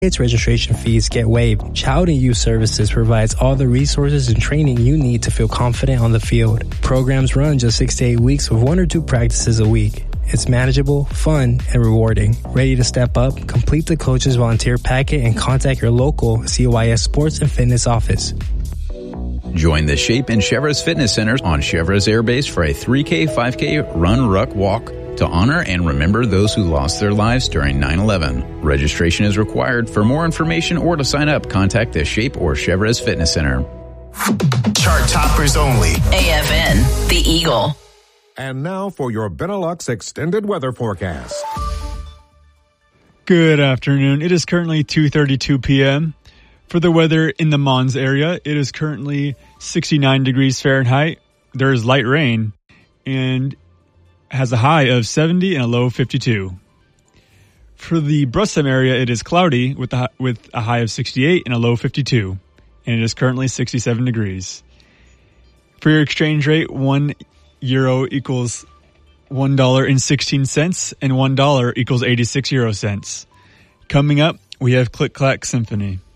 its registration fees get waived. Child and Youth Services provides all the resources and training you need to feel confident on the field. Programs run just 6 to 8 weeks with 1 or 2 practices a week. It's manageable, fun, and rewarding. Ready to step up? Complete the coach's volunteer packet and contact your local CYS Sports and Fitness office. Join the Shape and Chevrolet Fitness Centers on Chevrolet Air Base for a 3K, 5K run, ruck, walk to honor and remember those who lost their lives during 9/11. Registration is required. For more information or to sign up, contact the Shape or Chevrolet Fitness Center. Chart toppers only. AFN, The Eagle. And now for your Benelux extended weather forecast. Good afternoon. It is currently 2:32 p.m. For the weather in the Mons area, it is currently 69 degrees Fahrenheit. There is light rain and has a high of 70 and a low of 52. For the Brussels area, it is cloudy with a high of 68 and a low of 52. And it is currently 67 degrees. For your exchange rate, €1 equals $1.16 and $1 equals 86 euro cents. Coming up, we have Click Clack Symphony.